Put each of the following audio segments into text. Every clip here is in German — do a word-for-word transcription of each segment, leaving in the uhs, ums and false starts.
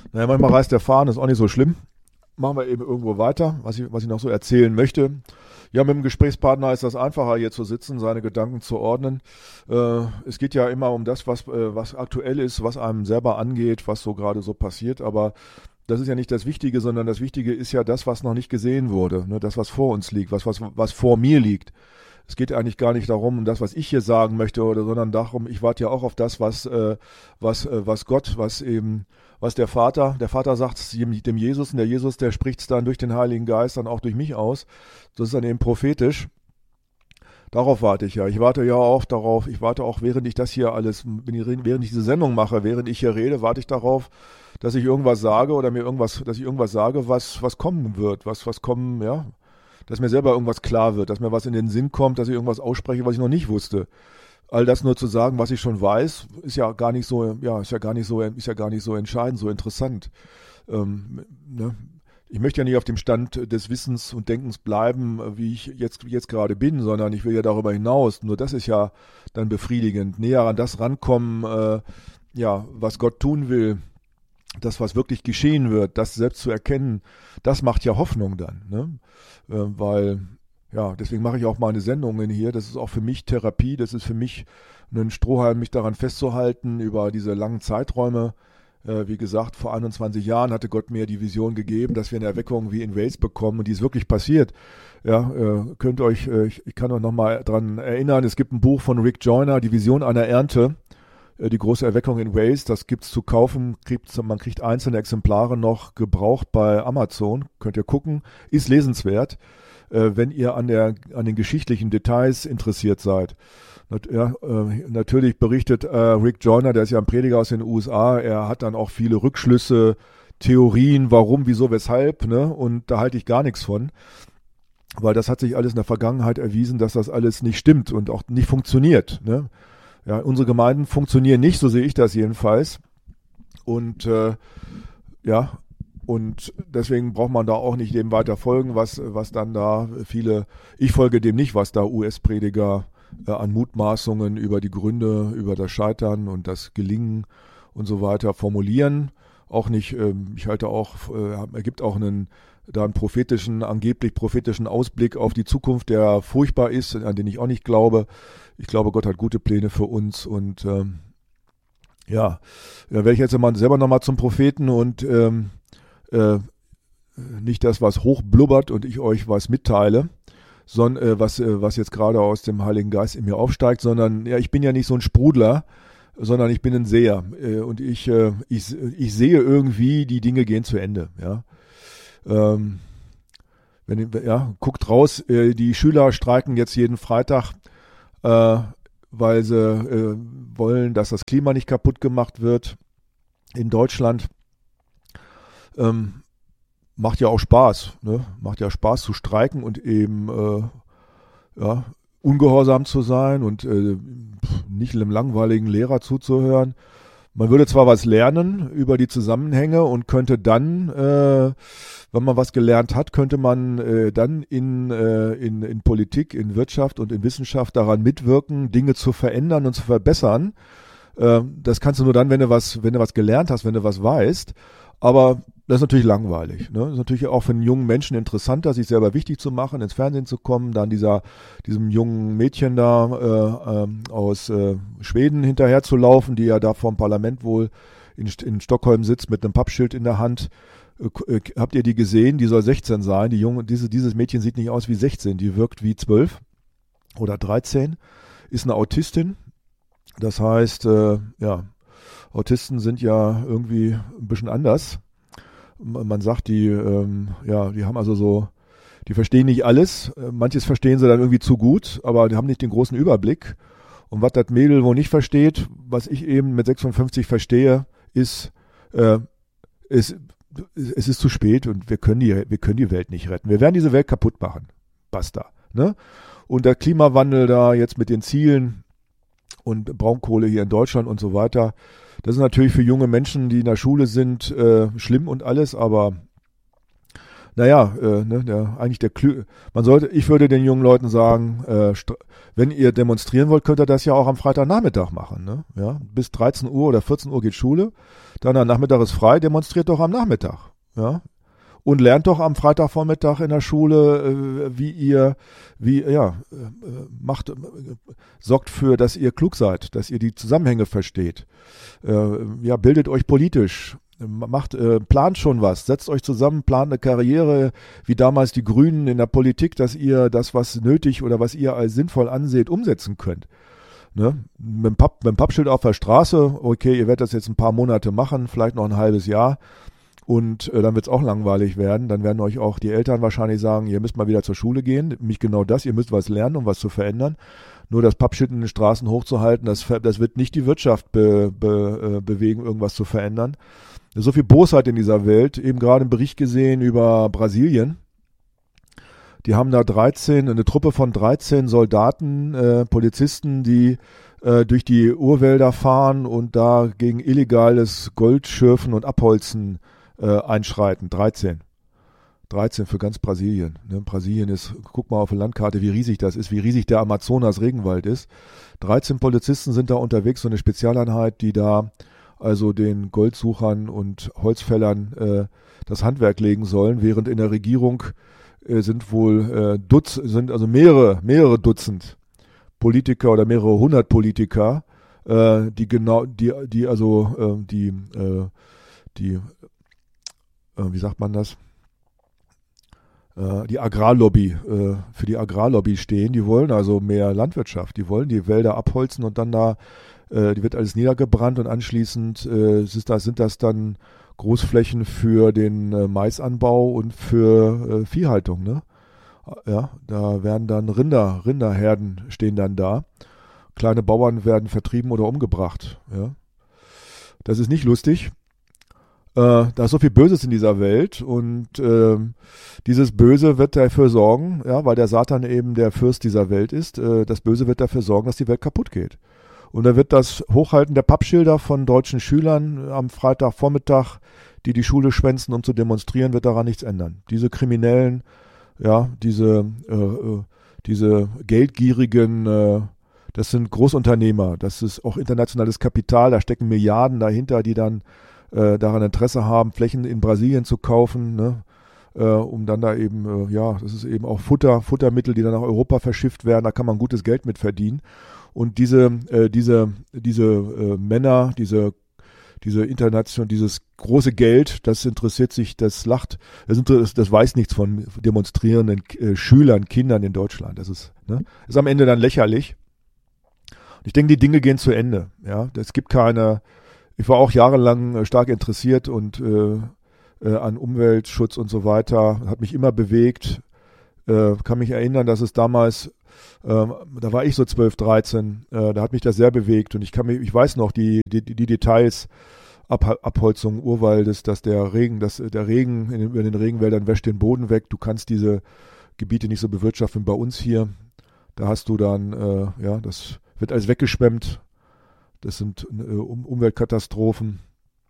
Naja, manchmal reißt der Faden, ist auch nicht so schlimm. Machen wir eben irgendwo weiter, was ich, was ich noch so erzählen möchte. Ja, mit dem Gesprächspartner ist das einfacher, hier zu sitzen, seine Gedanken zu ordnen. Äh, es geht ja immer um das, was, äh, was aktuell ist, was einem selber angeht, was so gerade so passiert. Aber das ist ja nicht das Wichtige, sondern das Wichtige ist ja das, was noch nicht gesehen wurde. Ne? Das, was vor uns liegt, was, was, was vor mir liegt. Es geht eigentlich gar nicht darum, um das, was ich hier sagen möchte, oder, sondern darum, ich warte ja auch auf das, was, äh, was, äh, was Gott, was eben, was der Vater, der Vater sagt es dem Jesus, und der Jesus, der spricht es dann durch den Heiligen Geist dann auch durch mich aus. Das ist dann eben prophetisch. Darauf warte ich ja. Ich warte ja auch darauf, ich warte auch, während ich das hier alles, während ich diese Sendung mache, während ich hier rede, warte ich darauf, dass ich irgendwas sage oder mir irgendwas, dass ich irgendwas sage, was, was kommen wird, was, was kommen, ja, dass mir selber irgendwas klar wird, dass mir was in den Sinn kommt, dass ich irgendwas ausspreche, was ich noch nicht wusste. All das nur zu sagen, was ich schon weiß, ist ja gar nicht so, ja, ist ja gar nicht so, ist ja gar nicht so entscheidend, so interessant. Ähm, ne? Ich möchte ja nicht auf dem Stand des Wissens und Denkens bleiben, wie ich jetzt, jetzt gerade bin, sondern ich will ja darüber hinaus. Nur das ist ja dann befriedigend. Näher an das rankommen, äh, ja, was Gott tun will, das, was wirklich geschehen wird, das selbst zu erkennen, das macht ja Hoffnung dann, ne? Äh, weil, ja, deswegen mache ich auch meine Sendungen hier. Das ist auch für mich Therapie, das ist für mich ein Strohhalm, mich daran festzuhalten über diese langen Zeiträume. Äh, wie gesagt, vor einundzwanzig Jahren hatte Gott mir die Vision gegeben, dass wir eine Erweckung wie in Wales bekommen, und die ist wirklich passiert. Ja, äh, könnt euch, äh, ich, ich kann euch nochmal dran erinnern, es gibt ein Buch von Rick Joyner, die Vision einer Ernte. Die große Erweckung in Wales, das gibt's zu kaufen, kriegt, man kriegt einzelne Exemplare noch gebraucht bei Amazon, könnt ihr gucken, ist lesenswert, äh, wenn ihr an der an den geschichtlichen Details interessiert seid. Nat, ja, äh, natürlich berichtet äh, Rick Joyner, der ist ja ein Prediger aus den U S A, er hat dann auch viele Rückschlüsse, Theorien, warum, wieso, weshalb, ne? Und da halte ich gar nichts von, weil das hat sich alles in der Vergangenheit erwiesen, dass das alles nicht stimmt und auch nicht funktioniert, ne? Ja, unsere Gemeinden funktionieren nicht, so sehe ich das jedenfalls. Und äh, ja, und deswegen braucht man da auch nicht dem weiter folgen, was, was dann da viele, ich folge dem nicht, was da U S-Prediger äh, an Mutmaßungen über die Gründe, über das Scheitern und das Gelingen und so weiter formulieren. Auch nicht, äh, ich halte auch, äh, er gibt auch einen, da einen prophetischen, angeblich prophetischen Ausblick auf die Zukunft, der furchtbar ist, an den ich auch nicht glaube. Ich glaube, Gott hat gute Pläne für uns, und ähm, ja, da werde ich jetzt mal selber nochmal zum Propheten und ähm, äh, nicht das, was hochblubbert und ich euch was mitteile, sondern äh, was, äh, was jetzt gerade aus dem Heiligen Geist in mir aufsteigt, sondern ja, ich bin ja nicht so ein Sprudler, sondern ich bin ein Seher, äh, und ich, äh, ich, ich sehe irgendwie, die Dinge gehen zu Ende, ja. Ähm, wenn, ja, guckt raus, äh, die Schüler streiken jetzt jeden Freitag, äh, weil sie äh, wollen, dass das Klima nicht kaputt gemacht wird in Deutschland. Ähm, macht ja auch Spaß, ne? Macht ja Spaß zu streiken und eben äh, ja, ungehorsam zu sein und äh, nicht einem langweiligen Lehrer zuzuhören. Man würde zwar was lernen über die Zusammenhänge und könnte dann, äh, wenn man was gelernt hat, könnte man äh, dann in, äh, in, in Politik, in Wirtschaft und in Wissenschaft daran mitwirken, Dinge zu verändern und zu verbessern. Äh, das kannst du nur dann, wenn du was, wenn du was gelernt hast, wenn du was weißt. Aber das ist natürlich langweilig, ne? Das ist natürlich auch für einen jungen Menschen interessanter, sich selber wichtig zu machen, ins Fernsehen zu kommen, dann dieser, diesem jungen Mädchen da äh, äh, aus äh, Schweden hinterher zu laufen, die ja da vorm Parlament wohl in, in Stockholm sitzt mit einem Pappschild in der Hand. Äh, habt ihr die gesehen? Die soll sechzehn sein. Die junge, diese, dieses Mädchen sieht nicht aus wie sechzehn, die wirkt wie zwölf oder dreizehn, ist eine Autistin. Das heißt, äh, ja, Autisten sind ja irgendwie ein bisschen anders. Man sagt, die, ähm, ja, die haben also so, die verstehen nicht alles. Manches verstehen sie dann irgendwie zu gut, aber die haben nicht den großen Überblick. Und was das Mädel wohl nicht versteht, was ich eben mit sechsundfünfzig verstehe, ist, äh, ist, es ist zu spät und wir können die, wir können die Welt nicht retten. Wir werden diese Welt kaputt machen. Basta. Ne? Und der Klimawandel da jetzt mit den Zielen und Braunkohle hier in Deutschland und so weiter, das ist natürlich für junge Menschen, die in der Schule sind, äh, schlimm und alles, aber naja, äh, ne, der, eigentlich der Klü man sollte, ich würde den jungen Leuten sagen, äh, wenn ihr demonstrieren wollt, könnt ihr das ja auch am Freitagnachmittag machen. Ne? Ja? Bis dreizehn Uhr oder vierzehn Uhr geht Schule, dann am Nachmittag ist frei, demonstriert doch am Nachmittag. Ja? Und lernt doch am Freitagvormittag in der Schule, äh, wie ihr, wie, ja, äh, macht, äh, sorgt für, dass ihr klug seid, dass ihr die Zusammenhänge versteht. Äh, ja, bildet euch politisch. Macht, äh, plant schon was, setzt euch zusammen, plant eine Karriere, wie damals die Grünen in der Politik, dass ihr das, was nötig oder was ihr als sinnvoll anseht, umsetzen könnt. Ne? Mit dem Papp, mit dem Pappschild auf der Straße, okay, ihr werdet das jetzt ein paar Monate machen, vielleicht noch ein halbes Jahr und äh, dann wird es auch langweilig werden. Dann werden euch auch die Eltern wahrscheinlich sagen, ihr müsst mal wieder zur Schule gehen, nämlich genau das, ihr müsst was lernen, um was zu verändern. Nur das Pappschild in den Straßen hochzuhalten, das, das wird nicht die Wirtschaft be, be, äh, bewegen, irgendwas zu verändern. So viel Bosheit in dieser Welt, eben gerade einen Bericht gesehen über Brasilien. Die haben da dreizehn, eine Truppe von dreizehn Soldaten, äh, Polizisten, die äh, durch die Urwälder fahren und da gegen illegales Goldschürfen und Abholzen äh, einschreiten. dreizehn. dreizehn für ganz Brasilien. Ne? Brasilien ist, guck mal auf der Landkarte, wie riesig das ist, wie riesig der Amazonas-Regenwald ist. dreizehn Polizisten sind da unterwegs, so eine Spezialeinheit, die da also den Goldsuchern und Holzfällern äh, das Handwerk legen sollen, während in der Regierung äh, sind wohl äh, Dutz, sind also mehrere, mehrere Dutzend Politiker oder mehrere hundert Politiker, äh, die genau, die, die also äh, die, äh, die, äh, wie sagt man das? Äh, die Agrarlobby, äh, für die Agrarlobby stehen. Die wollen also mehr Landwirtschaft, die wollen die Wälder abholzen und dann da die wird alles niedergebrannt und anschließend äh, ist das, sind das dann Großflächen für den äh, Maisanbau und für äh, Viehhaltung. Ne? Ja, da werden dann Rinder, Rinderherden stehen dann da. Kleine Bauern werden vertrieben oder umgebracht. Ja? Das ist nicht lustig. Äh, da ist so viel Böses in dieser Welt und äh, dieses Böse wird dafür sorgen, ja, weil der Satan eben der Fürst dieser Welt ist, äh, das Böse wird dafür sorgen, dass die Welt kaputt geht. Und da wird das Hochhalten der Pappschilder von deutschen Schülern am Freitagvormittag, die die Schule schwänzen, um zu demonstrieren, wird daran nichts ändern. Diese Kriminellen, ja, diese, äh, diese geldgierigen, äh, das sind Großunternehmer, das ist auch internationales Kapital, da stecken Milliarden dahinter, die dann äh, daran Interesse haben, Flächen in Brasilien zu kaufen, ne? äh, um dann da eben, äh, ja, das ist eben auch Futter, Futtermittel, die dann nach Europa verschifft werden, da kann man gutes Geld mit verdienen. Und diese, äh, diese, diese äh, Männer, diese, diese Internation, dieses große Geld, das interessiert sich, das lacht, das, das weiß nichts von demonstrierenden äh, Schülern, Kindern in Deutschland. Das ist, ne, ist am Ende dann lächerlich. Und ich denke, die Dinge gehen zu Ende. Ja, es gibt keine. Ich war auch jahrelang äh, stark interessiert und äh, äh, an Umweltschutz und so weiter, hat mich immer bewegt. Äh, kann mich erinnern, dass es damals Ähm, da war ich so zwölf, dreizehn, äh, da hat mich das sehr bewegt und ich kann mich, ich weiß noch die, die, die Details, Ab, Abholzung Urwaldes, dass der Regen, dass der Regen in den, über den Regenwäldern wäscht den Boden weg, du kannst diese Gebiete nicht so bewirtschaften bei uns hier, da hast du dann, äh, ja, das wird alles weggeschwemmt, das sind äh, um, Umweltkatastrophen.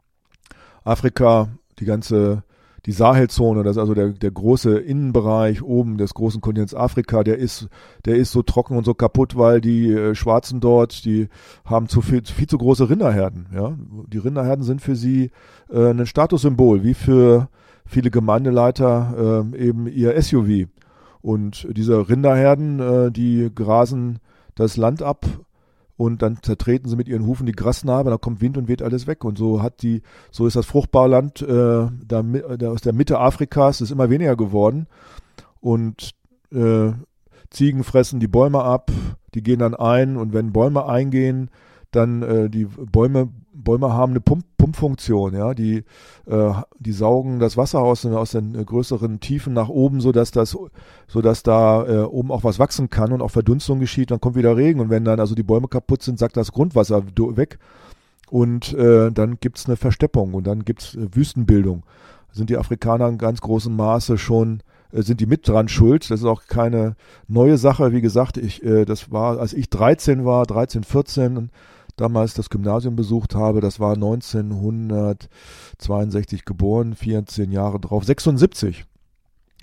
Afrika, die ganze Die Sahelzone, das ist also der, der große Innenbereich oben des großen Kontinents Afrika, der ist, der ist so trocken und so kaputt, weil die äh, Schwarzen dort, die haben zu viel, viel zu große Rinderherden. Ja? Die Rinderherden sind für sie äh, ein Statussymbol, wie für viele Gemeindeleiter äh, eben ihr S U V. Und diese Rinderherden, äh, die grasen das Land ab, und dann zertreten sie mit ihren Hufen die Grasnarbe, dann kommt Wind und weht alles weg. Und so hat die, so ist das Fruchtbarland äh, da, da aus der Mitte Afrikas ist immer weniger geworden. Und äh, Ziegen fressen die Bäume ab, die gehen dann ein und wenn Bäume eingehen, dann äh, die Bäume Bäume haben eine Pump, Pumpfunktion, ja, die äh, die saugen das Wasser aus, aus den äh, größeren Tiefen nach oben, so dass das so dass da äh, oben auch was wachsen kann und auch Verdunstung geschieht, dann kommt wieder Regen und wenn dann also die Bäume kaputt sind, sackt das Grundwasser weg und äh, dann gibt's eine Versteppung und dann gibt's äh, Wüstenbildung. Sind die Afrikaner in ganz großem Maße schon äh, sind die mit dran schuld. Das ist auch keine neue Sache, wie gesagt, ich äh, das war, als ich dreizehn war, dreizehn, vierzehn, damals das Gymnasium besucht habe, das war neunzehnhundertzweiundsechzig geboren, vierzehn Jahre drauf, sechsundsiebzig.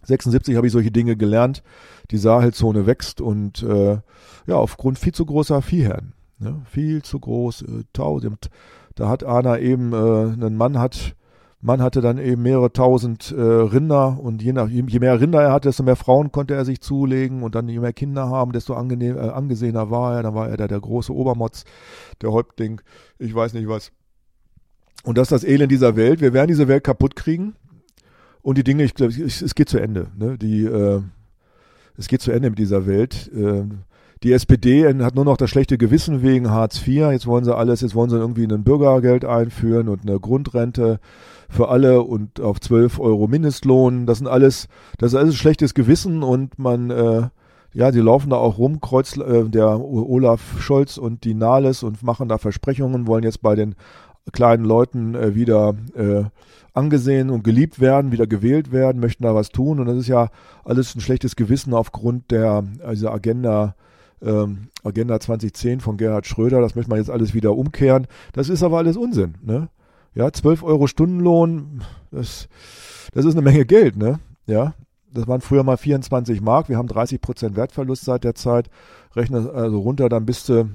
sechsundsiebzig habe ich solche Dinge gelernt. Die Sahelzone wächst und äh, ja, aufgrund viel zu großer Viehherden. Ne? Viel zu groß. Äh, tausend. Da hat einer eben, äh, ein Mann hat, Mann hatte dann eben mehrere tausend äh, Rinder und je, nach, je mehr Rinder er hatte, desto mehr Frauen konnte er sich zulegen und dann je mehr Kinder haben, desto angenehm, äh, angesehener war er. Dann war er da der große Obermotz, der Häuptling, ich weiß nicht was. Und das ist das Elend dieser Welt. Wir werden diese Welt kaputt kriegen. Und die Dinge, ich glaube, es geht zu Ende. Ne? Die, äh, es geht zu Ende mit dieser Welt. Äh, die S P D hat nur noch das schlechte Gewissen wegen Hartz vier. Jetzt wollen sie alles, jetzt wollen sie irgendwie ein Bürgergeld einführen und eine Grundrente für alle und auf zwölf Euro Mindestlohn. Das sind alles, das ist alles schlechtes Gewissen und man, äh, ja, die laufen da auch rum, Kreuz, äh, der Olaf Scholz und die Nahles und machen da Versprechungen, wollen jetzt bei den kleinen Leuten äh, wieder äh, angesehen und geliebt werden, wieder gewählt werden, möchten da was tun. Und das ist ja alles ein schlechtes Gewissen aufgrund der also Agenda, ähm, Agenda zwanzig zehn von Gerhard Schröder. Das möchte man jetzt alles wieder umkehren. Das ist aber alles Unsinn. Ne? Ja, zwölf Euro Stundenlohn, das, das ist eine Menge Geld. Ne? Ja, das waren früher mal vierundzwanzig Mark. Wir haben dreißig Prozent Wertverlust seit der Zeit. Rechne also runter, dann bist du,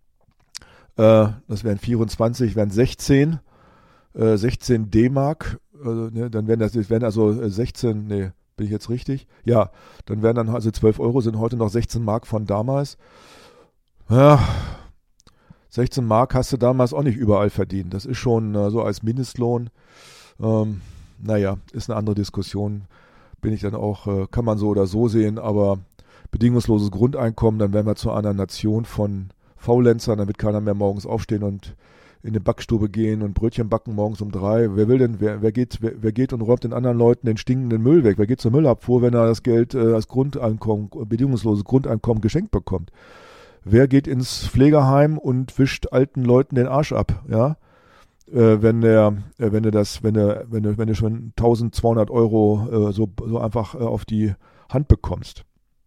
äh, das wären vierundzwanzig, wären sechzehn. sechzehn D-Mark, also, ne, dann wären das, das wären also sechzehn, nee, bin ich jetzt richtig? Ja, dann wären dann also zwölf Euro, sind heute noch sechzehn Mark von damals. Ja, sechzehn Mark hast du damals auch nicht überall verdient. Das ist schon äh, so als Mindestlohn. Ähm, naja, ist eine andere Diskussion. Bin ich dann auch, äh, kann man so oder so sehen, aber bedingungsloses Grundeinkommen, dann wären wir zu einer Nation von Faulenzern, dann wird keiner mehr morgens aufstehen und in die Backstube gehen und Brötchen backen morgens um drei. Wer will denn, wer, wer geht, wer, wer geht und räumt den anderen Leuten den stinkenden Müll weg? Wer geht zur Müllabfuhr, wenn er das Geld äh, als Grundeinkommen, bedingungsloses Grundeinkommen geschenkt bekommt? Wer geht ins Pflegeheim und wischt alten Leuten den Arsch ab? Ja, äh, wenn der, äh, wenn du das, wenn du, wenn du, wenn du schon eintausendzweihundert Euro äh, so, so einfach äh, auf die Hand bekommst.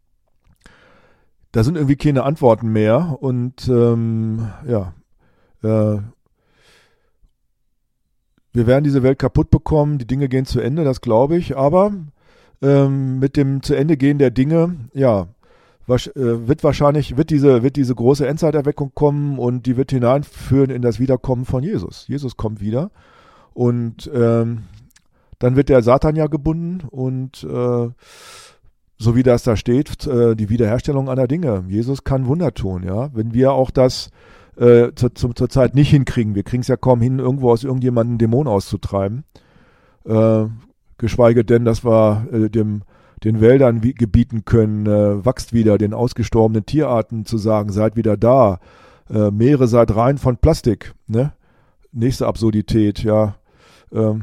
Da sind irgendwie keine Antworten mehr und ähm, ja. Äh, Wir werden diese Welt kaputt bekommen, die Dinge gehen zu Ende, das glaube ich, aber ähm, mit dem zu Ende gehen der Dinge, ja, was, äh, wird wahrscheinlich, wird diese, wird diese große Endzeiterweckung kommen und die wird hineinführen in das Wiederkommen von Jesus. Jesus kommt wieder und ähm, dann wird der Satan ja gebunden und äh, so wie das da steht, äh, die Wiederherstellung aller Dinge. Jesus kann Wunder tun, ja, wenn wir auch das Äh, zur, zur, zur Zeit nicht hinkriegen. Wir kriegen es ja kaum hin, irgendwo aus irgendjemandem einen Dämon auszutreiben. Äh, geschweige denn, dass wir äh, dem, den Wäldern wie, gebieten können, äh, wachst wieder, den ausgestorbenen Tierarten zu sagen, seid wieder da. Äh, Meere seid rein von Plastik. Ne? Nächste Absurdität, ja. Ähm,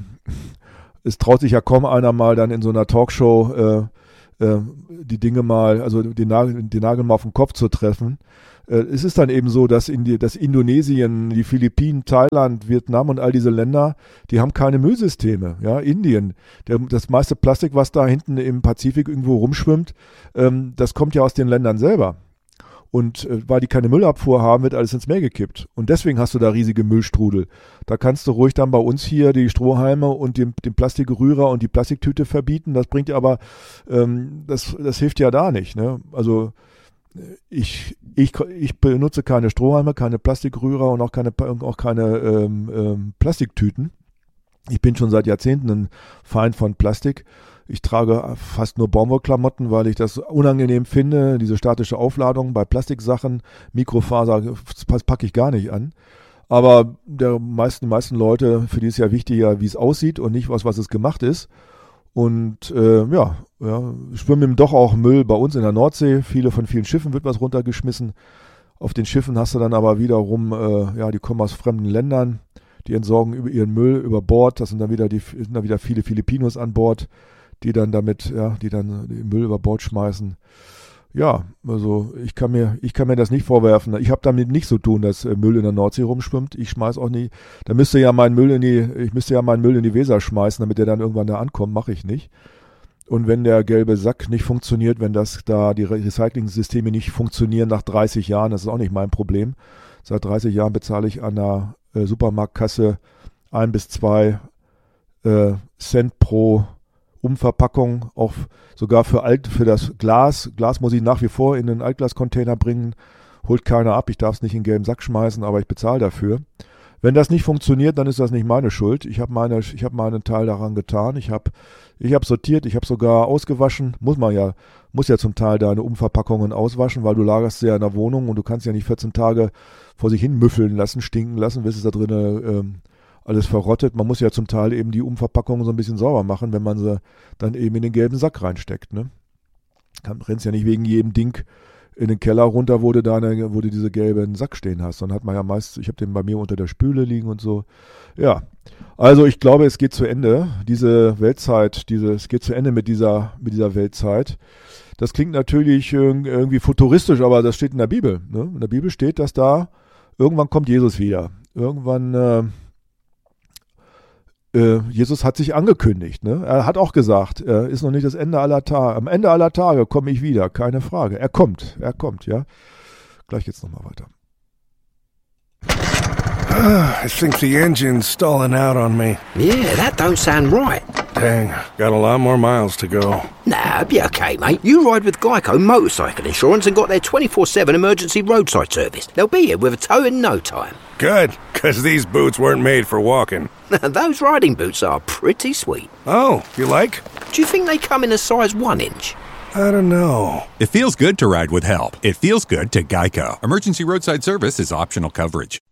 es traut sich ja kaum einer mal dann in so einer Talkshow äh, äh, die Dinge mal, also den Nagel, den Nagel mal auf den Kopf zu treffen. Es ist dann eben so, dass, in die, dass Indonesien, die Philippinen, Thailand, Vietnam und all diese Länder, die haben keine Müllsysteme. Ja, Indien, der, das meiste Plastik, was da hinten im Pazifik irgendwo rumschwimmt, ähm, das kommt ja aus den Ländern selber. Und äh, weil die keine Müllabfuhr haben, wird alles ins Meer gekippt. Und deswegen hast du da riesige Müllstrudel. Da kannst du ruhig dann bei uns hier die Strohhalme und den, den Plastikrührer und die Plastiktüte verbieten. Das bringt ja aber, ähm, das, das hilft ja da nicht. Ne? Also Ich, ich, ich benutze keine Strohhalme, keine Plastikrührer und auch keine, auch keine ähm, ähm, Plastiktüten. Ich bin schon seit Jahrzehnten ein Feind von Plastik. Ich trage fast nur Baumwollklamotten, weil ich das unangenehm finde. Diese statische Aufladung bei Plastiksachen, Mikrofaser, das packe ich gar nicht an. Aber der meisten, die meisten Leute, für die ist ja wichtiger, wie es aussieht und nicht was, was es gemacht ist. Und äh, ja, ja, schwimmen doch auch Müll bei uns in der Nordsee. Viele von vielen Schiffen wird was runtergeschmissen. Auf den Schiffen hast du dann aber wiederum, äh, ja, die kommen aus fremden Ländern, die entsorgen über ihren Müll über Bord. Das sind dann wieder die, sind dann wieder viele Filipinos an Bord, die dann damit, ja, die dann den Müll über Bord schmeißen. Ja, also ich kann mir, ich kann mir das nicht vorwerfen. Ich habe damit nichts zu tun, dass Müll in der Nordsee rumschwimmt. Ich schmeiß auch nie. Da müsste ja mein Müll in die, ich müsste ja meinen Müll in die Weser schmeißen, damit der dann irgendwann da ankommt. Mache ich nicht. Und wenn der gelbe Sack nicht funktioniert, wenn das da die Recycling-Systeme nicht funktionieren nach dreißig Jahren, das ist auch nicht mein Problem. Seit dreißig Jahren bezahle ich an der äh, Supermarktkasse ein bis zwei äh, Cent pro Umverpackung, auch sogar für alt, für das Glas. Glas muss ich nach wie vor in den Altglascontainer bringen. Holt keiner ab, ich darf es nicht in den gelben Sack schmeißen, aber ich bezahle dafür. Wenn das nicht funktioniert, dann ist das nicht meine Schuld. Ich habe meine, ich habe meinen Teil daran getan. Ich habe, ich habe sortiert, ich habe sogar ausgewaschen. Muss man ja, muss ja zum Teil deine Umverpackungen auswaschen, weil du lagerst sie ja in der Wohnung und du kannst ja nicht vierzehn Tage vor sich hin müffeln lassen, stinken lassen, bis es da drinnen ähm, alles verrottet. Man muss ja zum Teil eben die Umverpackungen so ein bisschen sauber machen, wenn man sie dann eben in den gelben Sack reinsteckt. Ne? Dann rennst ja nicht wegen jedem Ding in den Keller runter, wo du, deine, wo du diese gelben Sack stehen hast. Dann hat man ja meist, ich habe den bei mir unter der Spüle liegen und so. Ja, also ich glaube, es geht zu Ende, diese Weltzeit, diese, es geht zu Ende mit dieser, mit dieser Weltzeit. Das klingt natürlich irgendwie futuristisch, aber das steht in der Bibel. Ne? In der Bibel steht, dass da irgendwann kommt Jesus wieder. Irgendwann, äh, äh, Jesus hat sich angekündigt. Ne? Er hat auch gesagt, äh, ist noch nicht das Ende aller Tage. Am Ende aller Tage komme ich wieder, keine Frage. Er kommt, er kommt, ja. Gleich geht's nochmal weiter. I think the engine's stalling out on me. Yeah, that don't sound right. Dang, got a lot more miles to go. Nah, be okay, mate. You ride with Geico Motorcycle Insurance and got their twenty-four seven emergency roadside service. They'll be here with a tow in no time. Good, because these boots weren't made for walking. Those riding boots are pretty sweet. Oh, you like? Do you think they come in a size one inch? I don't know. It feels good to ride with help. It feels good to Geico. Emergency roadside service is optional coverage.